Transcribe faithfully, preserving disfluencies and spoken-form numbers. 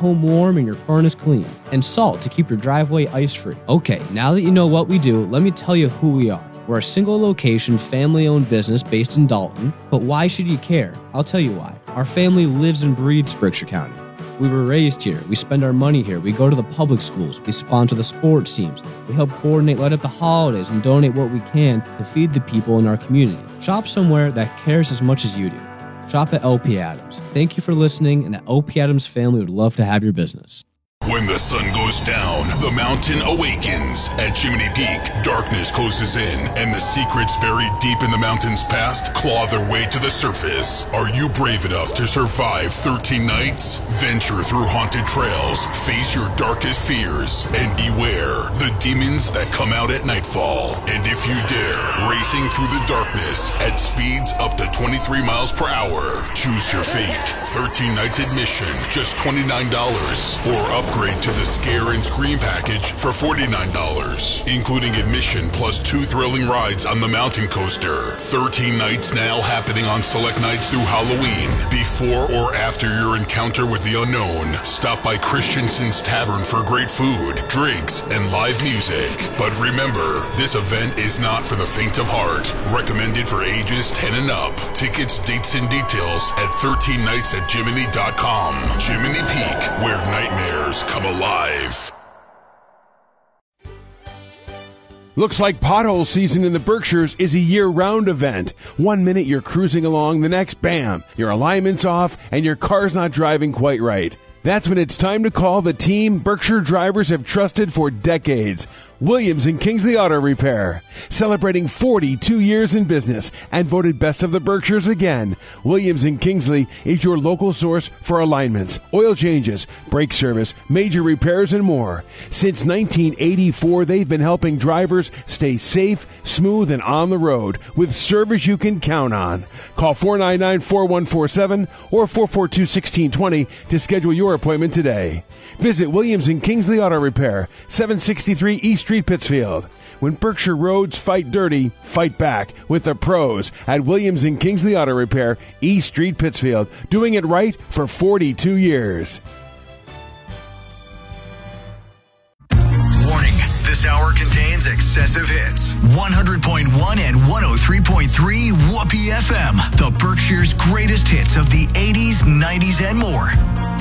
home warm and your furnace clean, and salt to keep your driveway ice-free. Okay, now that you know what we do, let me tell you who we are. We're a single-location, family-owned business based in Dalton, but why should you care? I'll tell you why. Our family lives and breathes Berkshire County. We were raised here, we spend our money here, we go to the public schools, we sponsor the sports teams, we help coordinate light up the holidays and donate what we can to feed the people in our community. Shop somewhere that cares as much as you do. Shop at L P Adams. Thank you for listening, and the L P Adams family would love to have your business. When the sun goes down, the mountain awakens. At Jiminy Peak, darkness closes in, and the secrets buried deep in the mountain's past claw their way to the surface. Are you brave enough to survive thirteen nights? Venture through haunted trails, face your darkest fears, and beware the demons that come out at nightfall. And if you dare, racing through the darkness at speeds up to twenty-three miles per hour. Choose your fate. thirteen nights admission, just twenty-nine dollars. Or upgrade to the Scare and Scream package for forty-nine dollars, including admission plus two thrilling rides on the Mountain Coaster. thirteen nights now happening on select nights through Halloween. Before or after your encounter with the unknown, stop by Christensen's Tavern for great food, drinks, and live music. But remember, this event is not for the faint of heart. Recommended for ages ten and up. Tickets, dates, and details at thirteen nights at Jiminy dot com. Jiminy Peak, where nightmares come alive. Looks like pothole season in the Berkshires is a year-round event. One minute you're cruising along, the next, bam, your alignment's off and your car's not driving quite right. That's when it's time to call the team Berkshire drivers have trusted for decades. Williams and Kingsley Auto Repair. Celebrating forty-two years in business and voted best of the Berkshires again. Williams and Kingsley is your local source for alignments, oil changes, brake service, major repairs, and more. Since nineteen eighty-four, they've been helping drivers stay safe, smooth, and on the road with service you can count on. Call four nine nine, four one four seven or four four two, one six two zero to schedule your appointment today. Visit Williams and Kingsley Auto Repair, seven sixty-three East Street, Pittsfield. When Berkshire roads fight dirty, fight back with the pros at Williams and Kingsley Auto Repair, East Street, Pittsfield, doing it right for forty-two years. Warning, this hour contains excessive hits. one hundred point one and one oh three point three Whoopee F M, the Berkshire's greatest hits of the eighties, nineties, and more.